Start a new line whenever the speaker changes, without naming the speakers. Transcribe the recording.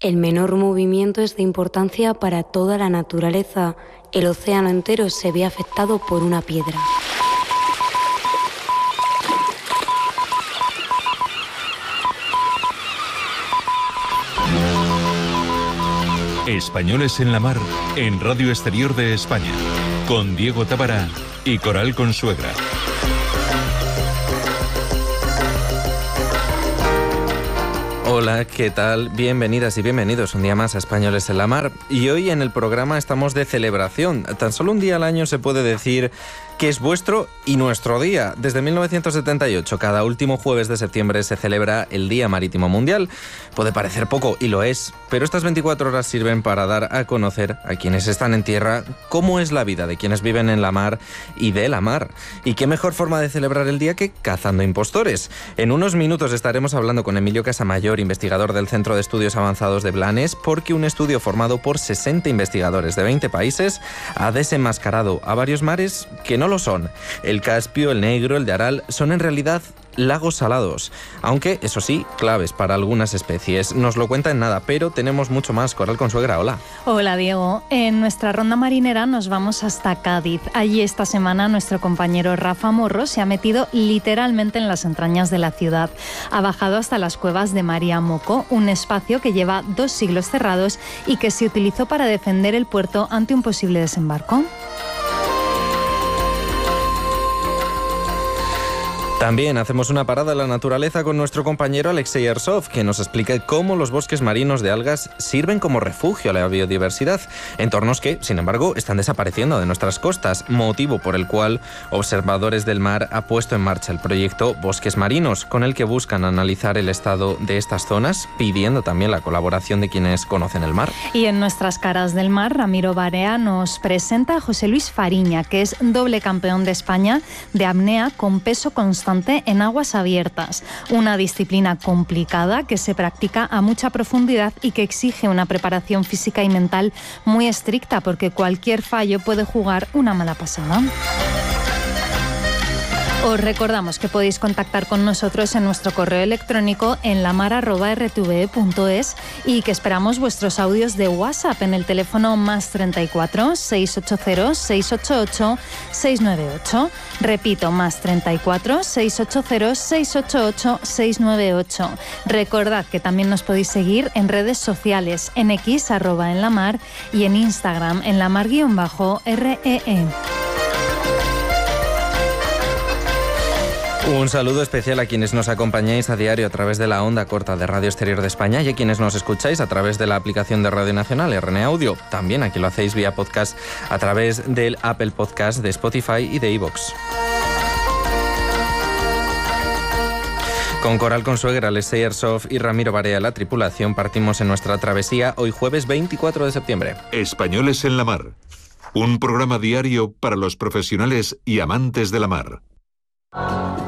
El menor movimiento es de importancia para toda la naturaleza. El océano entero se ve afectado por una piedra.
Españoles en la Mar, en Radio Exterior de España, con Diego Tábara y Coral Consuegra.
Hola, ¿qué tal? Bienvenidas y bienvenidos un día más a Españoles en la Mar. Y hoy en el programa estamos de celebración. Tan solo un día al año se puede decir que es vuestro y nuestro día. Desde 1978, cada último jueves de septiembre se celebra el Día Marítimo Mundial. Puede parecer poco, y lo es, pero estas 24 horas sirven para dar a conocer a quienes están en tierra cómo es la vida de quienes viven en la mar y de la mar. Y qué mejor forma de celebrar el día que cazando impostores. En unos minutos estaremos hablando con Emilio Casamayor, investigador del Centro de Estudios Avanzados de Blanes, porque un estudio formado por 60 investigadores de 20 países ha desenmascarado a varios mares que no lo son. El Caspio, el Negro, el de Aral son en realidad lagos salados, aunque, eso sí, claves para algunas especies. Nos lo cuenta en nada, pero tenemos mucho más. Coral Consuegra, hola.
Hola, Diego. En nuestra ronda marinera nos vamos hasta Cádiz. Allí esta semana nuestro compañero Rafa Morro se ha metido literalmente en las entrañas de la ciudad. Ha bajado hasta las cuevas de María Moco, un espacio que lleva 2 siglos cerrados y que se utilizó para defender el puerto ante un posible desembarco.
También hacemos una parada en la naturaleza con nuestro compañero Alexei Arsov, que nos explica cómo los bosques marinos de algas sirven como refugio a la biodiversidad, entornos que, sin embargo, están desapareciendo de nuestras costas, motivo por el cual Observadores del Mar ha puesto en marcha el proyecto Bosques Marinos, con el que buscan analizar el estado de estas zonas, pidiendo también la colaboración de quienes conocen el mar.
Y en nuestras caras del mar, Ramiro Barea nos presenta a José Luis Fariña, que es doble campeón de España de apnea con peso constante en aguas abiertas, una disciplina complicada que se practica a mucha profundidad y que exige una preparación física y mental muy estricta, porque cualquier fallo puede jugar una mala pasada. Os recordamos que podéis contactar con nosotros en nuestro correo electrónico en lamar@rtve.es y que esperamos vuestros audios de WhatsApp en el teléfono +34 680 688 698. Repito, +34 680 688 698. Recordad que también nos podéis seguir en redes sociales, en X @enlamar y en Instagram en lamar_REE.
Un saludo especial a quienes nos acompañáis a diario a través de la onda corta de Radio Exterior de España y a quienes nos escucháis a través de la aplicación de Radio Nacional RN Audio. También aquí lo hacéis vía podcast a través del Apple Podcast, de Spotify y de iVoox. Con Coral Consuegra, Alexei Arsov y Ramiro Barea, la tripulación, partimos en nuestra travesía hoy jueves 24 de septiembre.
Españoles en la Mar, un programa diario para los profesionales y amantes de la mar.